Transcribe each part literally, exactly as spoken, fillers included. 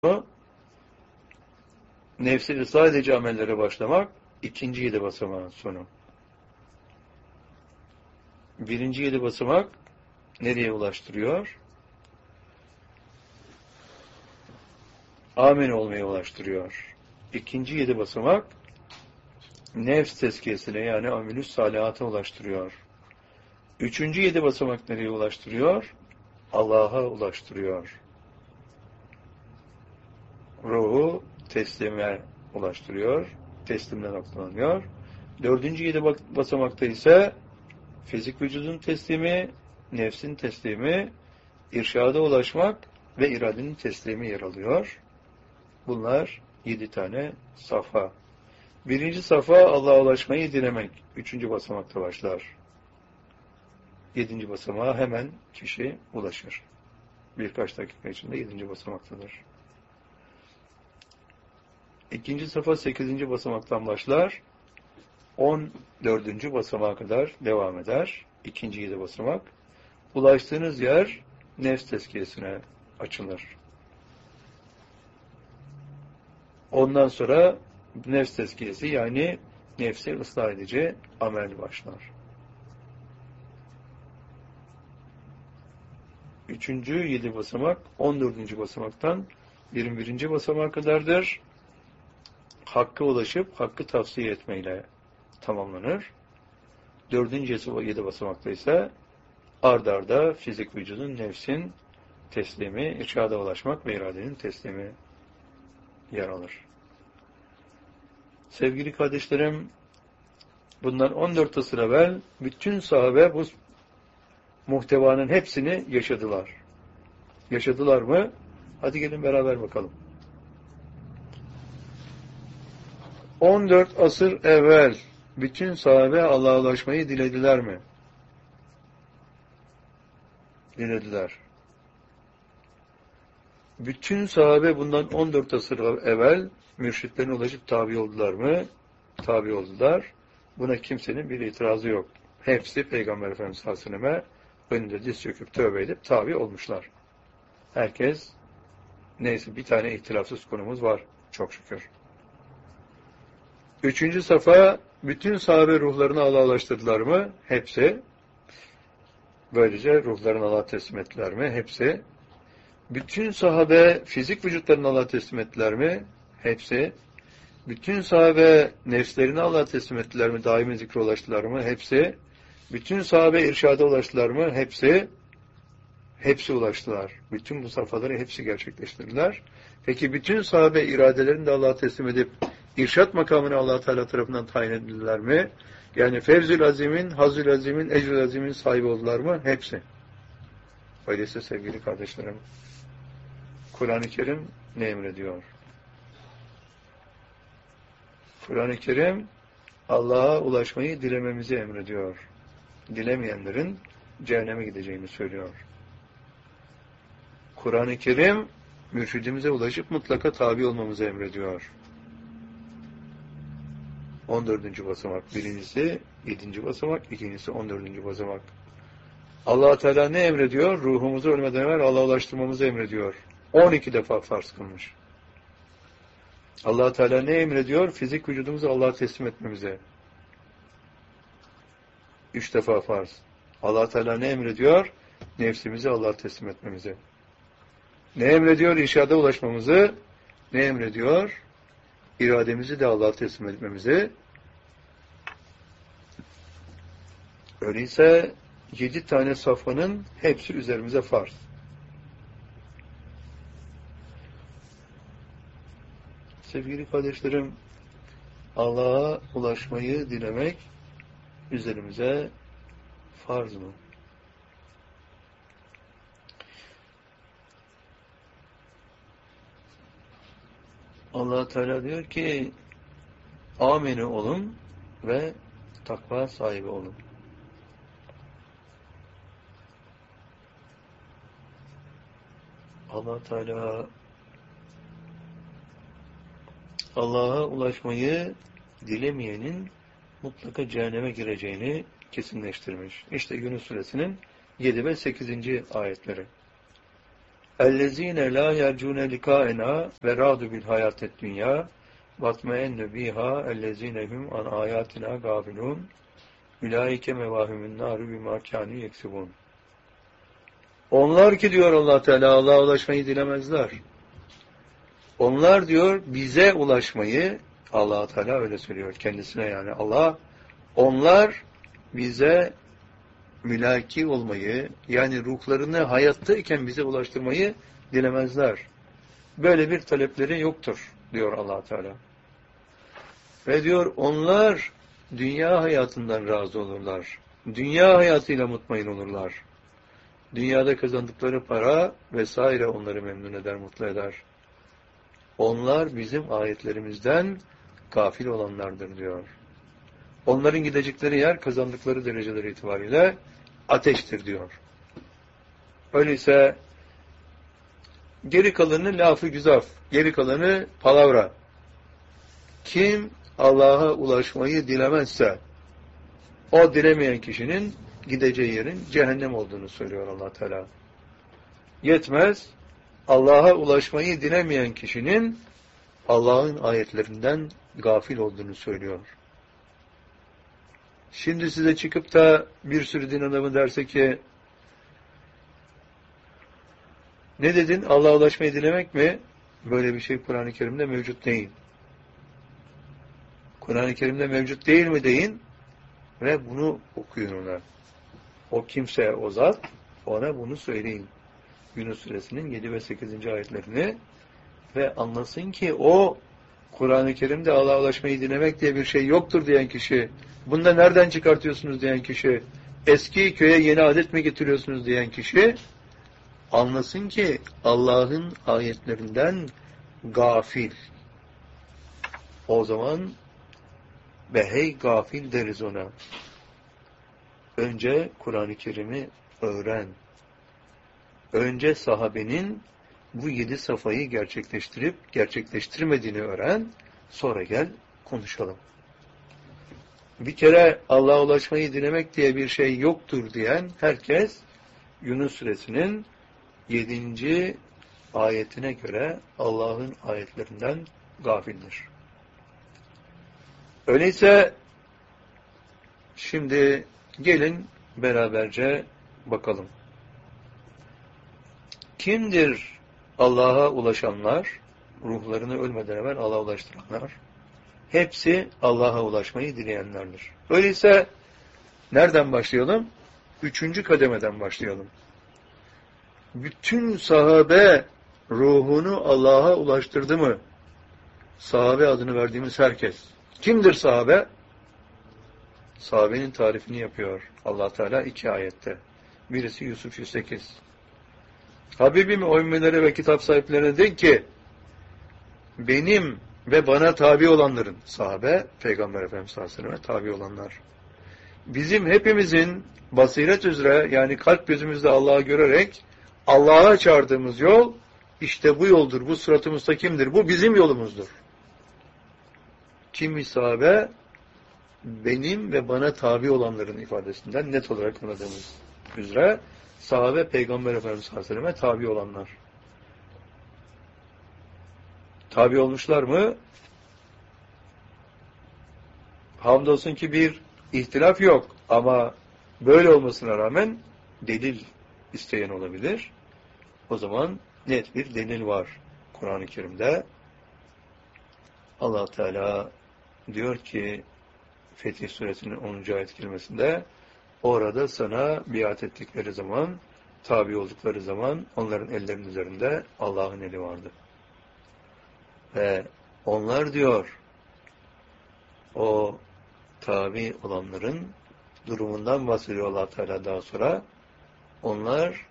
Nefsiyle sadece amellere başlamak, ikinci yedi basamağın sonu. Birinci yedi basamak nereye ulaştırıyor? Amin olmaya ulaştırıyor. İkinci yedi basamak nefs tezkiyesine, yani amelü salihata ulaştırıyor. Üçüncü yedi basamak nereye ulaştırıyor? Allah'a ulaştırıyor. Ruhu teslime ulaştırıyor. Teslimle noktalanıyor. Dördüncü yedi basamakta ise fizik vücudun teslimi, nefsin teslimi, irşada ulaşmak ve iradenin teslimi yer alıyor. Bunlar yedi tane safa. Birinci safa Allah'a ulaşmayı dilemek. Üçüncü basamakta başlar. Yedinci basamağa hemen kişi ulaşır. Birkaç dakika içinde yedinci basamaktadır. İkinci safa sekizinci basamaktan başlar. On dördüncü basamağa kadar devam eder. İkinci yedi basamak. Ulaştığınız yer nefs tezkiyesine açılır. Ondan sonra nefs tezkiyesi, yani nefsi ıslah edici amel başlar. Üçüncü yedi basamak on dördüncü basamaktan yirmi birinci basamağa kadardır. Hakka ulaşıp hakkı tavsiye etmeyle tamamlanır. Dördüncü yedi basamakta ise ard arda fizik vücudun, nefsin teslimi, irşada ulaşmak ve iradenin teslimi yer alır. Sevgili kardeşlerim, bundan on dört asır evvel bütün sahabe bu muhtevanın hepsini yaşadılar. Yaşadılar mı? Hadi gelin beraber bakalım. on dört asır evvel bütün sahabe Allah'a ulaşmayı dilediler mi? Dilediler. Bütün sahabe bundan on dört asır evvel mürşitlerine ulaşıp tabi oldular mı? Tabi oldular. Buna kimsenin bir itirazı yok. Hepsi Peygamber Efendimiz sallallahu aleyhi ve selleme önünde diz çöküp tövbe edip tabi olmuşlar. Herkes, neyse bir tane ihtilafsız konumuz var. Çok şükür. Üçüncü safa, bütün sahabe ruhlarını Allah'a ulaştırdılar mı? Hepsi. Böylece ruhlarını Allah'a teslim ettiler mi? Hepsi. Bütün sahabe fizik vücutlarını Allah'a teslim ettiler mi? Hepsi. Bütün sahabe nefslerini Allah'a teslim ettiler mi? Daimi zikre ulaştılar mı? Hepsi. Bütün sahabe irşada ulaştılar mı? Hepsi. Hepsi ulaştılar. Bütün bu safhaları hepsi gerçekleştirdiler. Peki bütün sahabe iradelerini de Allah'a teslim edip irşat makamını Allah Teala tarafından tayin edildiler mi? Yani Fevzül Azim'in, Hazül Azim'in, Ecrül Azim'in sahibi oldular mı? Hepsi. Öyleyse sevgili kardeşlerim, Kur'an-ı Kerim ne emrediyor? Kur'an-ı Kerim Allah'a ulaşmayı dilememizi emrediyor. Dilemeyenlerin cehenneme gideceğini söylüyor. Kur'an-ı Kerim mürşidimize ulaşıp mutlaka tabi olmamızı emrediyor. on dördüncü basamak birincisi, yedinci basamak, ikincisi on dördüncü basamak. Allah Teala ne emrediyor? Ruhumuzu ölmeden evvel Allah'a ulaştırmamızı emrediyor. on iki defa farz kılmış. Allah Teala ne emrediyor? Fizik vücudumuzu Allah'a teslim etmemize. Üç defa farz. Allah Teala ne emrediyor? Nefsimizi Allah'a teslim etmemize. Ne emrediyor? İrşada ulaşmamızı. Ne emrediyor? İrademizi de Allah'a teslim etmemizi. Öyleyse yedi tane safhanın hepsi üzerimize farz. Sevgili kardeşlerim, Allah'a ulaşmayı dilemek üzerimize farz mı? Allah Teala diyor ki, ameni olun ve takva sahibi olun. Allah Teala Allah'a ulaşmayı dilemeyenin mutlaka cehenneme gireceğini kesinleştirmiş. İşte Yunus Suresinin yedi ve sekizinci ayetleri. اَلَّذ۪ينَ لَا يَرْجُونَ لِقَاءَنَا وَرَادُوا بِالْحَيَاةِ الدُّنْيَا وَاطْمَئَنُّ بِهَا اَلَّذ۪ينَ هُمْ عَنْ آيَاتِنَا غَافِلُونَ اُولَٰئِكَ مَوَاهِمُ النَّارِ بِمَا كَانُوا يَكْسِبُونَ. Onlar ki diyor Allah Teala Allah'a ulaşmayı dilemezler. Onlar diyor bize ulaşmayı, Allah Teala öyle söylüyor kendisine, yani Allah, onlar bize mülaki olmayı, yani ruhlarını hayattayken bize ulaştırmayı dilemezler. Böyle bir talepleri yoktur diyor Allah Teala. Ve diyor onlar dünya hayatından razı olurlar. Dünya hayatıyla mutmain olurlar. Dünyada kazandıkları para vesaire onları memnun eder, mutlu eder. Onlar bizim ayetlerimizden gafil olanlardır diyor. Onların gidecekleri yer kazandıkları dereceler itibariyle ateştir diyor. Öyleyse geri kalanı laf-ı güzaf, geri kalanı palavra. Kim Allah'a ulaşmayı dilemezse o dilemeyen kişinin gideceği yerin cehennem olduğunu söylüyor Allah Teala. Yetmez, Allah'a ulaşmayı dilemeyen kişinin Allah'ın ayetlerinden gafil olduğunu söylüyor. Şimdi size çıkıp da bir sürü din adamı derse ki ne dedin? Allah'a ulaşmayı dilemek mi? Böyle bir şey Kur'an-ı Kerim'de mevcut değil. Kur'an-ı Kerim'de mevcut değil mi deyin ve bunu okuyun ona. O kimse, o zat, ona bunu söyleyin. Yunus Suresinin yedi ve sekizinci ayetlerini ve anlasın ki o Kur'an-ı Kerim'de Allah'a ulaşmayı dilemek diye bir şey yoktur diyen kişi, bunda nereden çıkartıyorsunuz diyen kişi, eski köye yeni adet mi getiriyorsunuz diyen kişi, anlasın ki Allah'ın ayetlerinden gafil. O zaman be hey gafil deriz ona. Önce Kur'an-ı Kerim'i öğren. Önce sahabenin bu yedi safayı gerçekleştirip gerçekleştirmediğini öğren. Sonra gel konuşalım. Bir kere Allah'a ulaşmayı dilemek diye bir şey yoktur diyen herkes Yunus Suresinin yedinci ayetine göre Allah'ın ayetlerinden gafildir. Öyleyse şimdi gelin beraberce bakalım. Kimdir Allah'a ulaşanlar? Ruhlarını ölmeden evvel Allah'a ulaştıranlar. Hepsi Allah'a ulaşmayı dileyenlerdir. Öyleyse nereden başlayalım? Üçüncü kademeden başlayalım. Bütün sahabe ruhunu Allah'a ulaştırdı mı? Sahabe adını verdiğimiz herkes. Kimdir sahabe? Sahabenin tarifini yapıyor Allah Teala iki ayette. Birisi Yusuf yüz sekiz. Habibim o ümmelere ve kitap sahiplerine de ki benim ve bana tabi olanların, sahabe Peygamber Efendimiz sallallahu aleyhi ve sellem'e tabi olanlar, bizim hepimizin basiret üzere, yani kalp gözümüzde Allah'ı görerek Allah'a çağırdığımız yol işte bu yoldur, bu sırat-ı müstakimdir, bu bizim yolumuzdur. Kimmiş sahabe? Benim ve bana tabi olanların ifadesinden net olarak anladığımız üzere sahabe Peygamber Efendimiz sallallahu aleyhi ve sellem'e tabi olanlar. Tabi olmuşlar mı? Hamdolsun ki bir ihtilaf yok ama böyle olmasına rağmen delil isteyen olabilir. O zaman net bir delil var Kur'an-ı Kerim'de. Allah Teala diyor ki Fetih Suresinin onuncu ayet kelimesinde orada sana biat ettikleri zaman, tabi oldukları zaman onların ellerinin üzerinde Allah'ın eli vardı. Ve onlar diyor o tabi olanların durumundan bahsediyor Allah Teala daha sonra. Onlar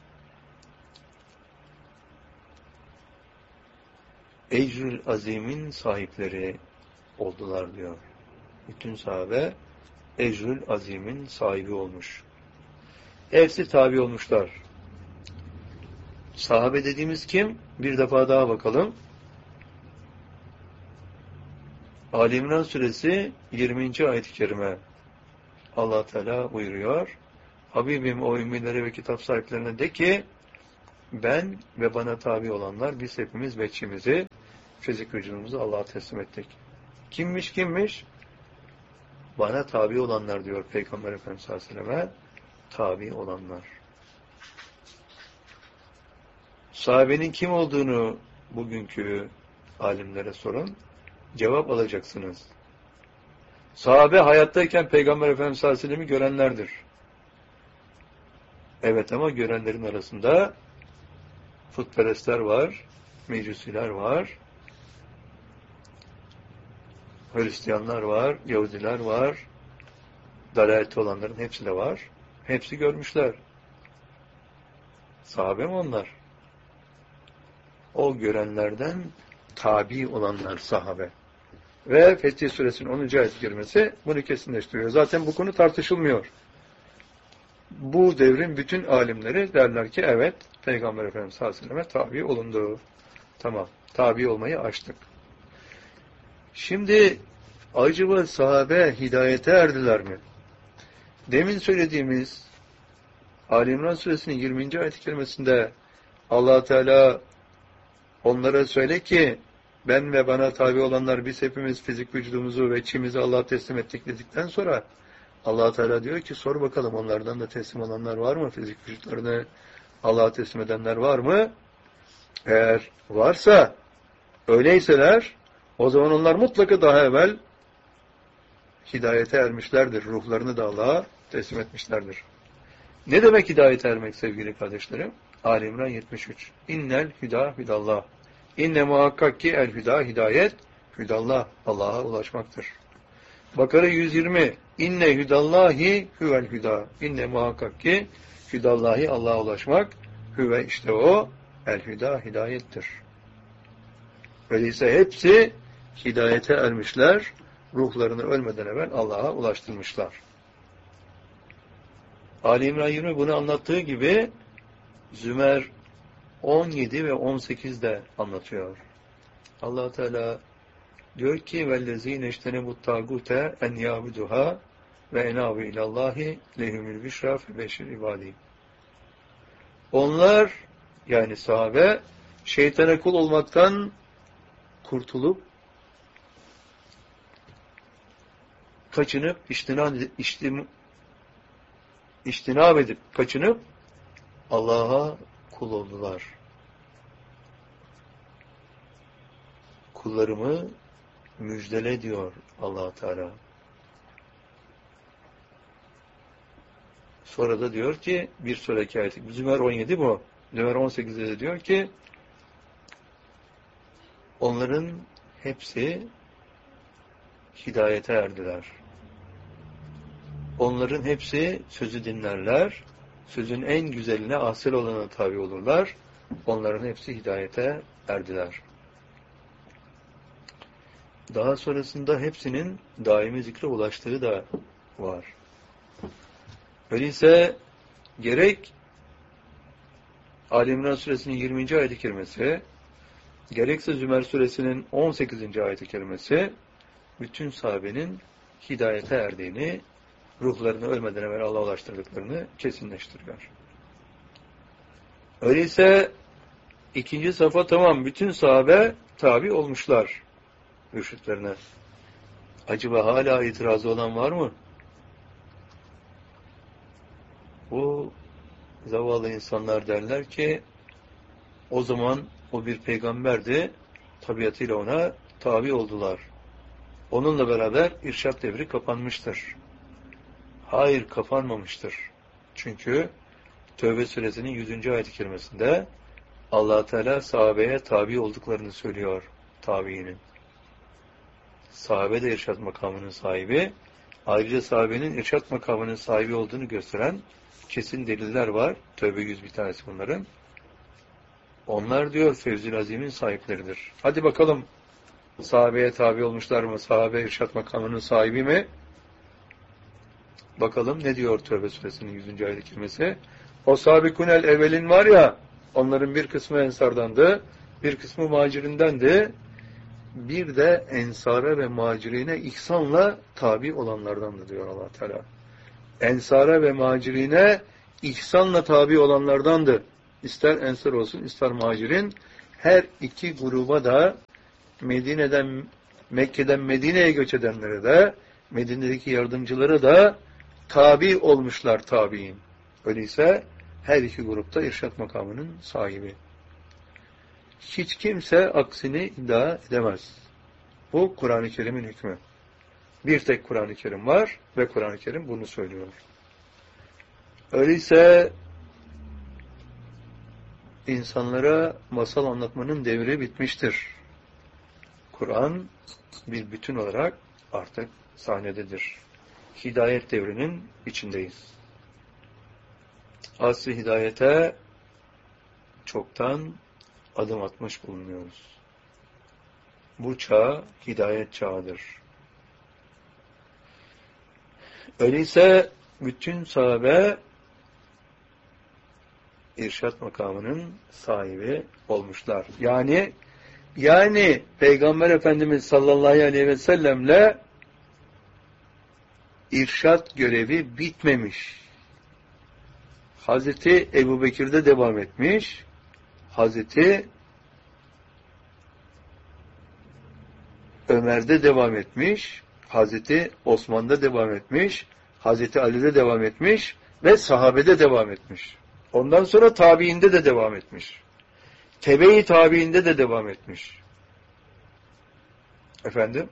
Ecrül Azim'in sahipleri oldular diyor. Bütün sahabe Ecrül Azim'in sahibi olmuş. Hepsi tabi olmuşlar. Sahabe dediğimiz kim? Bir defa daha bakalım. Ali İmran Suresi yirminci ayet-i kerime. Allah Teala buyuruyor. Habibim o ümmelere ve kitap sahiplerine de ki ben ve bana tabi olanlar, biz hepimiz bekçimizi, fizik vücudumuzu Allah'a teslim ettik. Kimmiş kimmiş? Bana tabi olanlar diyor Peygamber Efendimiz sallallahu aleyhi ve selleme, tabi olanlar. Sahabenin kim olduğunu bugünkü alimlere sorun, cevap alacaksınız. Sahabe hayattayken Peygamber Efendimiz sallallahu aleyhi ve sellem'i görenlerdir. Evet, ama görenlerin arasında putperestler var, mecusiler var, Hristiyanlar var, Yahudiler var, dalalette olanların hepsi de var. Hepsi görmüşler. Sahabe mi onlar? O görenlerden tabi olanlar sahabe. Ve Fetih Suresinin onuncu ayet-i kerimesi bunu kesinleştiriyor. Zaten bu konu tartışılmıyor. Bu devrin bütün alimleri derler ki evet, Peygamber Efendimiz sallallahu aleyhi ve selleme tabi olundu. Tamam, tabi olmayı açtık. Şimdi acaba sahabe hidayete erdiler mi? Demin söylediğimiz Ali İmran Suresinin yirminci ayet-i kerimesinde Allah Teala onlara söyle ki ben ve bana tabi olanlar, biz hepimiz fizik vücudumuzu ve çimizi Allah'a teslim ettik dedikten sonra Allah Teala diyor ki sor bakalım onlardan da teslim olanlar var mı? Fizik vücutlarını Allah'a teslim edenler var mı? Eğer varsa, öyleyseler, o zaman onlar mutlaka daha evvel hidayete ermişlerdir. Ruhlarını da Allah'a teslim etmişlerdir. Ne demek hidayete ermek sevgili kardeşlerim? Ali İmran yetmiş üç. İnnel hüda hüdallah. İnne muhakkak ki el hüda hidayet, hüdallah Allah'a ulaşmaktır. Bakara yüz yirmi. İnne hüdallahi huvel hüda. İnne muhakkak ki hüdallahi Allah'a ulaşmak, hüve işte o el hüda hidayettir. Öyleyse hepsi hidayete ermişler, ruhlarını ölmeden evvel Allah'a ulaştırmışlar. Ali İmran yirmi bunu anlattığı gibi Zümer on yedi ve on sekizde anlatıyor. Allah Teala diyor ki vellezine iştenebut tagute en yabuduha ve enabu ilallahi lehumul büşra fe beşir ibadi. Onlar, yani sahabe, şeytana kul olmaktan kurtulup kaçınıp iştinab, iştim, iştinab edip kaçınıp Allah'a kul oldular. Kullarımı müjdele diyor Allah Teala. Sonra da diyor ki bir sonraki ayet, Zümer on yedi bu. Zümer on sekizde de diyor ki onların hepsi hidayete erdiler. Onların hepsi sözü dinlerler. Sözün en güzeline, asıl olana tabi olurlar. Onların hepsi hidayete erdiler. Daha sonrasında hepsinin daimi zikre ulaştığı da var. Öyleyse gerek Ali İmran Suresinin yirminci ayet-i kerimesi, gerekse Zümer Suresinin on sekizinci ayet-i kerimesi, bütün sahabenin hidayete erdiğini, ruhlarını ölmeden evvel Allah'a ulaştırdıklarını kesinleştiriyor. Öyleyse ikinci safa tamam, bütün sahabe tabi olmuşlar mürşitlerine. Acaba hala itirazı olan var mı? Bu zavallı insanlar derler ki o zaman o bir peygamberdi, tabiatıyla ona tabi oldular. Onunla beraber irşad devri kapanmıştır. Hayır, kapanmamıştır. Çünkü Tevbe suresinin yüzüncü ayet-i kerimesinde Allah Teala sahabeye tabi olduklarını söylüyor, tabiinin. Sahabe de irşad makamının sahibi. Ayrıca sahabenin irşad makamının sahibi olduğunu gösteren kesin deliller var. Tevbe yüz bir tanesi bunların. Onlar diyor Fevzül Azim'in sahipleridir. Hadi bakalım sahabeye tabi olmuşlar mı? Sahabe irşad makamının sahibi mi? Bakalım ne diyor Tevbe suresinin yüzüncü ayet-i kerimesi? O sabikunel evvelin var ya, onların bir kısmı ensardandı, bir kısmı muhacirindendi. Bir de ensara ve muhacirine ihsanla tabi olanlardandı diyor Allah Teala. Ensara ve muhacirine ihsanla tabi olanlardandı. ister Ensar olsun, ister Muhacirin, her iki gruba da Medine'den, Mekke'den Medine'ye göç edenlere de, Medine'deki yardımcılara da tabi olmuşlar tabiin. Öyleyse her iki grupta irşat makamının sahibi. Hiç kimse aksini iddia edemez. Bu Kur'an-ı Kerim'in hükmü. Bir tek Kur'an-ı Kerim var ve Kur'an-ı Kerim bunu söylüyor. Öyleyse insanlara masal anlatmanın devri bitmiştir. Kur'an bir bütün olarak artık sahnededir. Hidayet devrinin içindeyiz. Asr-ı hidayete çoktan adım atmış bulunuyoruz. Bu çağ hidayet çağıdır. Öyleyse bütün sahabe irşat makamının sahibi olmuşlar. Yani yani Peygamber Efendimiz sallallahu aleyhi ve sellemle irşat görevi bitmemiş. Hazreti Ebubekir'de devam etmiş. Hazreti Ömer'de devam etmiş. Hazreti Osman'da devam etmiş. Hazreti Ali'de devam etmiş ve sahabede devam etmiş. Ondan sonra tabiinde de devam etmiş. Tebe-i tabiinde de devam etmiş. Efendim?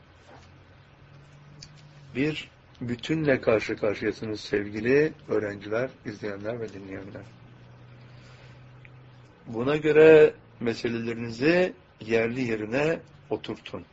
Bir bütünle karşı karşıyasınız sevgili öğrenciler, izleyenler ve dinleyenler. Buna göre meselelerinizi yerli yerine oturtun.